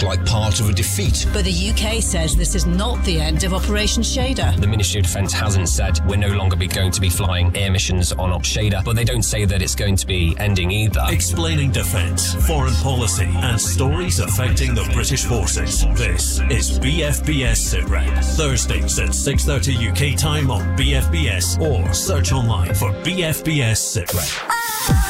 like part of a defeat. But the UK says this is not the end of Operation Shader. The Ministry of Defence hasn't said we're no longer going to be flying air missions on Op Shader, but they don't say that it's going to be ending either. Explaining defence, foreign policy and stories affecting the British forces. This is BFBS SITREP. Thursdays at 6:30 UK time on BFBS or search online for BFBS SITREP.